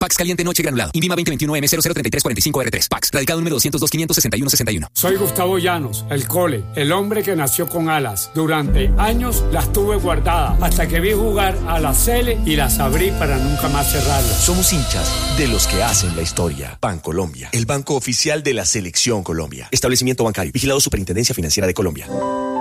Pax Caliente Noche Granulado. INVIMA 2021M003345R3. Pax. Radicado número 202-561-61. Soy Gustavo Llanos, el Cole, el hombre que nació con alas. Durante años las tuve guardadas hasta que vi jugar a la Sele y las abrí para nunca más cerrarlas. Somos hinchas de los que hacen la historia. Bancolombia, el banco oficial de la Selección Colombia. Establecimiento bancario. Vigilado Superintendencia Financiera de Colombia.